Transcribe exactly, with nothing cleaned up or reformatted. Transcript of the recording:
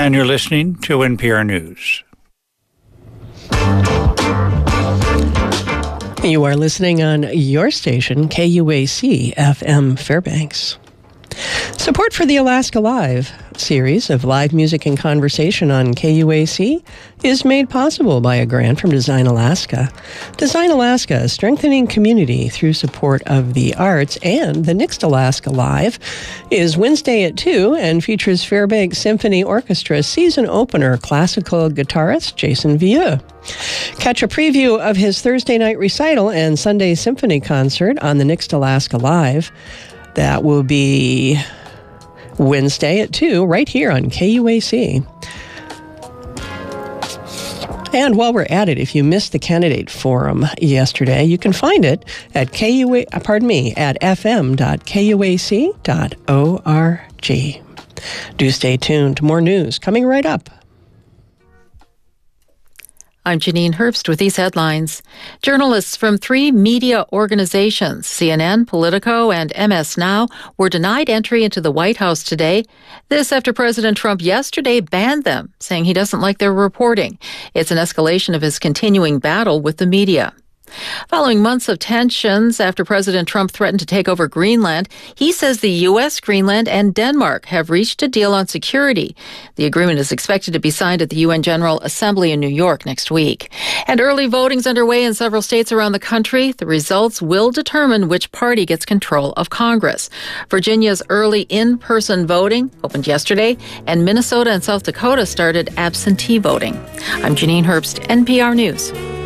And you're listening to N P R News. You are listening on your station, K U A C F M Fairbanks. Support for the Alaska Live series of live music and conversation on K U A C is made possible by a grant from Design Alaska. Design Alaska, strengthening community through support of the arts, and the Next Alaska Live is Wednesday at two and features Fairbanks Symphony Orchestra season opener classical guitarist Jason Vieux. Catch a preview of his Thursday night recital and Sunday symphony concert on the Next Alaska Live. That will be Wednesday at two, right here on K U A C. And while we're at it, if you missed the candidate forum yesterday, you can find it at K U A, pardon me, at f m dot k u a c dot org. Do stay tuned. More news coming right up. I'm Janine Herbst with these headlines. Journalists from three media organizations, C N N, Politico, and M S Now, were denied entry into the White House today. This after President Trump yesterday banned them, saying he doesn't like their reporting. It's an escalation of his continuing battle with the media. Following months of tensions after President Trump threatened to take over Greenland, he says the U S, Greenland, and Denmark have reached a deal on security. The agreement is expected to be signed at the U N General Assembly in New York next week. And early voting's underway in several states around the country. The results will determine which party gets control of Congress. Virginia's early in-person voting opened yesterday, and Minnesota and South Dakota started absentee voting. I'm Janine Herbst, N P R News.